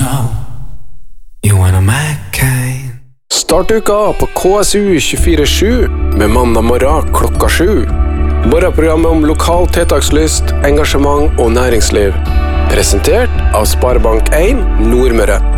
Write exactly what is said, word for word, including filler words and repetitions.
know you wanna make it. Start uka på K S U tjuefire sju med mandag morgen klokka sju. Morgenprogrammet om lokal tiltakslyst, engasjement og næringsliv. Presentert av Sparebank en Nordmøre.